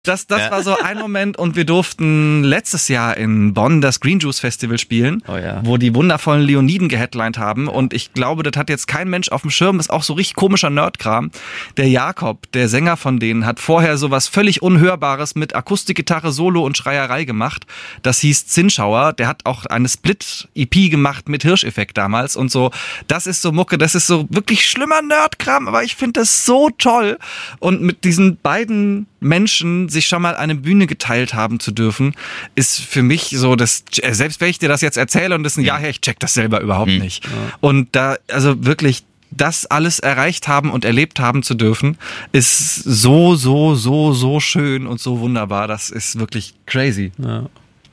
Das war so ein Moment und wir durften letztes Jahr in Bonn das Green Juice Festival spielen, wo die wundervollen Leoniden geheadlined haben und ich glaube, das hat jetzt kein Mensch auf dem Schirm, das ist auch so richtig komischer Nerdkram. Der Jakob, der Sänger von denen, hat vorher sowas völlig Unhörbares mit Akustikgitarre, Solo und Schreierei gemacht. Das hieß Zinnschauer, der hat auch eine Split-EP gemacht mit Hirscheffekt damals und so. Das ist so Mucke, das ist so wirklich schlimmer Nerdkram, aber ich finde das so toll und mit diesen beiden Menschen sich schon mal eine Bühne geteilt haben zu dürfen, ist für mich so, dass selbst wenn ich dir das jetzt erzähle und das ist ein Jahr her, ich check das selber überhaupt nicht. Ja. Und da, also wirklich, das alles erreicht haben und erlebt haben zu dürfen, ist so schön und so wunderbar. Das ist wirklich crazy. Ja.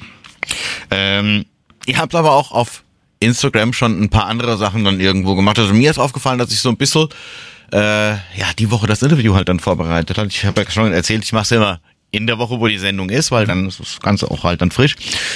Ihr habt aber auch auf Instagram schon ein paar andere Sachen dann irgendwo gemacht. Also mir ist aufgefallen, dass ich so ein bisschen die Woche das Interview halt dann vorbereitet hat. Ich habe ja schon erzählt, ich mache es immer in der Woche, wo die Sendung ist, weil dann ist das Ganze auch halt dann frisch.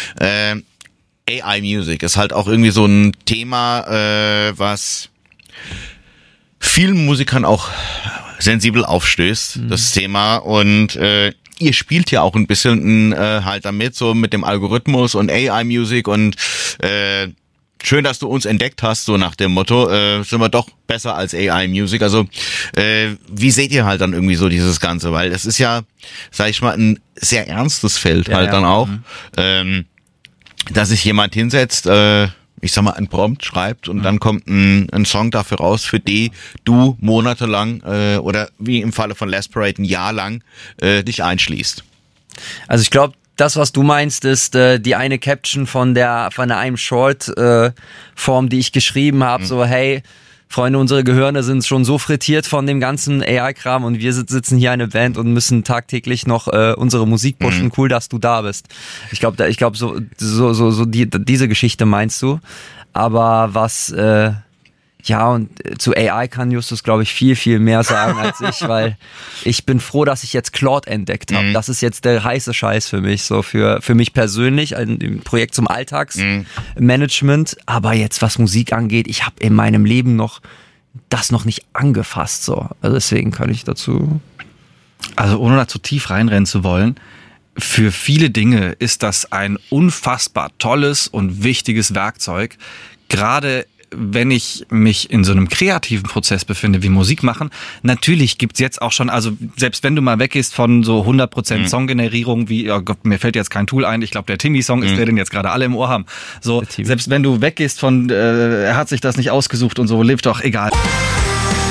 AI Music ist halt auch irgendwie so ein Thema, was vielen Musikern auch sensibel aufstößt, das Thema. Und ihr spielt ja auch ein bisschen halt damit, so mit dem Algorithmus und AI Music und schön, dass du uns entdeckt hast, so nach dem Motto, sind wir doch besser als AI Music. Also wie seht ihr halt dann irgendwie so dieses Ganze? Weil das ist ja, sag ich mal, ein sehr ernstes Feld dann auch, dass sich jemand hinsetzt, ich sag mal, ein Prompt schreibt und dann kommt ein Song dafür raus, für die du monatelang oder wie im Falle von Last Parade ein Jahr lang dich einschließt. Also ich glaube, das, was du meinst, ist die eine Caption von einem Short Form, die ich geschrieben habe, so hey, Freunde, unsere Gehirne sind schon so frittiert von dem ganzen AI-Kram und wir sitzen hier eine Band und müssen tagtäglich noch unsere Musik pushen. Cool, dass du da bist. Ich glaube, so diese Geschichte meinst du. Aber was und zu AI kann Justus, glaube ich, viel, viel mehr sagen als ich, weil ich bin froh, dass ich jetzt Claude entdeckt habe. Das ist jetzt der heiße Scheiß für mich, so für mich persönlich, ein Projekt zum Alltagsmanagement. Aber jetzt, was Musik angeht, ich habe in meinem Leben das noch nicht angefasst, so. Also deswegen kann ich dazu... Also ohne da zu tief reinrennen zu wollen, für viele Dinge ist das ein unfassbar tolles und wichtiges Werkzeug. Gerade wenn ich mich in so einem kreativen Prozess befinde, wie Musik machen, natürlich gibt's jetzt auch schon, also selbst wenn du mal weggehst von so 100% Songgenerierung, wie, oh Gott, mir fällt jetzt kein Tool ein, ich glaube der Timmy-Song ist der, den jetzt gerade alle im Ohr haben. So, selbst wenn du weggehst von, er hat sich das nicht ausgesucht und so, lebt doch, egal.